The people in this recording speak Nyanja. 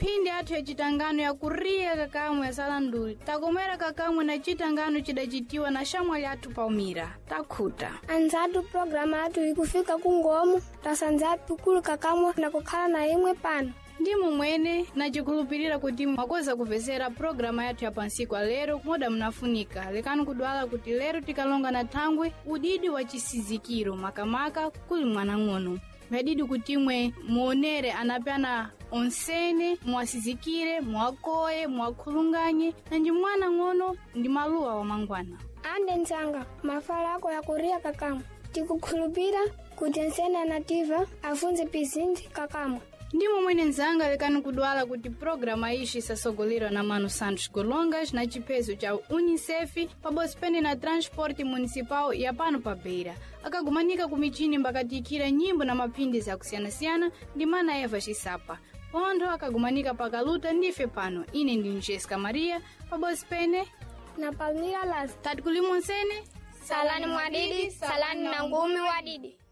Mphindi athu ya chitangano ya kuriya kakamwe ya salanduli. Takomera kakamwe na chitangano chidachitiwa na shamwali athu Palmira. Takhuta. Anzatu programa athu ikufika kungomu. Tasanzatu kulu kakamwe na kukhala na imwe pano. Ndimo mwene nachikulupirira kuti mwakoza kuvezera programa yathu ya pansiku lero moda mnafunika. Lekani kudwala kuti lero tikalonga na thangwe udidi wa chisizikiro makamaka kuli mwana ng'ono. Medidi kuti mwe muonere anapana onsene, mwasizikire, mwakoye, mwakhulunganye, na ndi mwana ng'ono ndi maluwa wa mangwana. Ande nsanga, mafala ako ya kuriya kakamwe. Tikukhulupira kuti nsene anativa afunze pizinji kakamwe. Ndimo mwene nzanga lekani kudwala kuti programa ishi sasogolera na Mano Santos Golongas na chipeso cha UNICEF pabosipene na transport municipal ya pano pa Beira. Akagumanika kumichini mbakatikira nyimbo na mapindi za kusiyana-siyana ndi mana Eva Chisapa. Pondo akagumanika pakaluta ndife pano. Ine ndi Jessica Maria pabosipene na Palmira Las. Tatukulimonsene. Salani mwadidi, salani na ngumi wadidi.